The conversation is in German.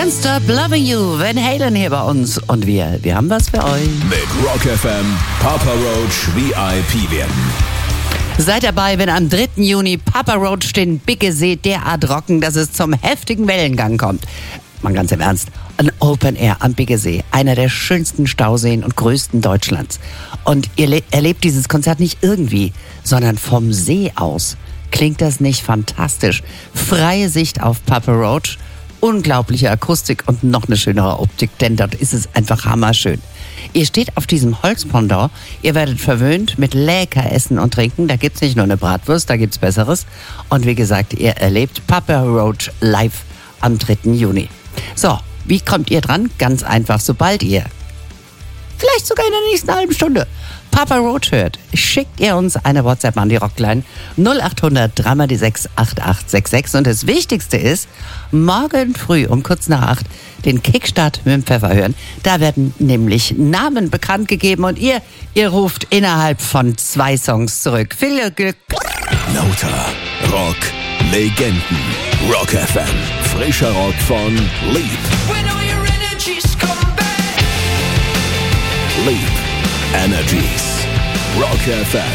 Can't Stop Loving You, Van Halen hier bei uns. Und wir haben was für euch. Mit Rock FM Papa Roach VIP werden. Seid dabei, wenn am 3. Juni Papa Roach den Biggesee derart rocken, dass es zum heftigen Wellengang kommt. Mal ganz im Ernst, ein Open Air am Biggesee, einer der schönsten Stauseen und größten Deutschlands. Und ihr erlebt dieses Konzert nicht irgendwie, sondern vom See aus. Klingt das nicht fantastisch? Freie Sicht auf Papa Roach, unglaubliche Akustik und noch eine schönere Optik, denn dort ist es einfach hammerschön. Ihr steht auf diesem Holzpendant, ihr werdet verwöhnt mit lecker Essen und Trinken. Da gibt's nicht nur eine Bratwurst, da gibt's Besseres. Und wie gesagt, ihr erlebt Papa Roach live am 3. Juni. So, wie kommt ihr dran? Ganz einfach, sobald ihr, vielleicht sogar in der nächsten halben Stunde, Papa Roach hört, schickt ihr uns eine WhatsApp an die Rockline 0800 3x6 8866. Und das Wichtigste ist, morgen früh um kurz nach 8 den Kickstart mit dem Pfeffer hören. Da werden nämlich Namen bekannt gegeben und ihr ruft innerhalb von 2 Songs zurück. Viel Glück! Lauter Rock Legenden. Rock FM. Frischer Rock von Leap. Leap Energies. Rock FM.